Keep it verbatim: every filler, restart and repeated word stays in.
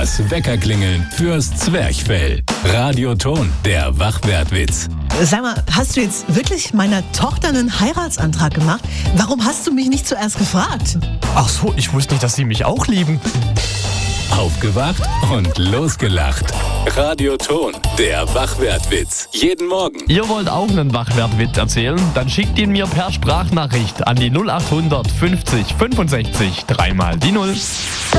Das Weckerklingeln fürs Zwerchfell. Radioton, der Wachwertwitz. Sag mal, hast du jetzt wirklich meiner Tochter einen Heiratsantrag gemacht? Warum hast du mich nicht zuerst gefragt? Ach so, ich wusste nicht, dass Sie mich auch lieben. Aufgewacht und losgelacht. Radioton, der Wachwertwitz. Jeden Morgen. Ihr wollt auch einen Wachwertwitz erzählen? Dann schickt ihn mir per Sprachnachricht an die null acht hundert fünfzig fünfundsechzig dreimal die Null.